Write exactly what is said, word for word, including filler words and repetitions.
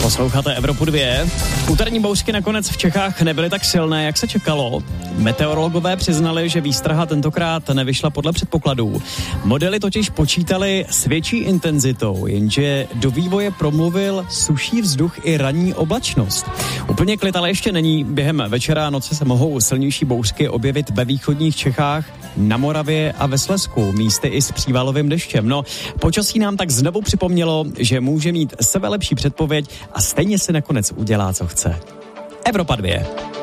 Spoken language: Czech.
Posloucháte Evropu dvě. Úterní bouřky nakonec v Čechách nebyly tak silné, jak se čekalo. Meteorologové přiznali, že výstraha tentokrát nevyšla podle předpokladů. Modely totiž počítali s větší intenzitou, jenže do vývoje promluvil suší vzduch i ranní oblačnost. Úplně klid ale ještě není. Během večera a noci se mohou silnější bouřky objevit ve východních Čechách, na Moravě a ve Slezsku, místy i s přívalovým deštěm. No, počasí nám tak znovu připomnělo, že může mít sebelepší předpověď a stejně si nakonec udělá, co chce. Evropa dvě.